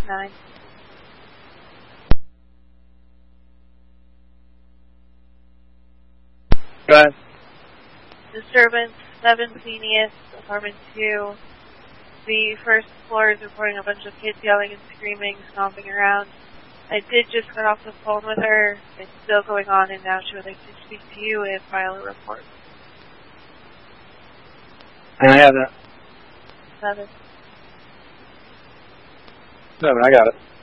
9. Go ahead. Disturbance, 7 Phoenix, apartment 2. The first floor is reporting a bunch of kids yelling and screaming, stomping around. I did just get off the phone with her. It's still going on, and now she would like to speak to you and file a report. And I have that. 7. 7, I got it.